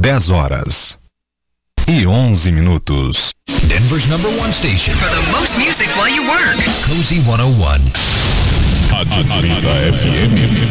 10h11. Denver's #1 station for the most music while you work. Cozy 101. Atlanta FM.